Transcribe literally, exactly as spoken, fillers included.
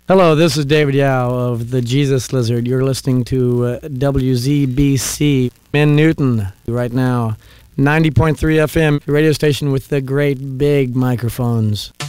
Hello, this is David Yao of the Jesus Lizard. You're listening to uh, W Z B C in Newton right now. ninety point three F M, radio station with the great big microphones.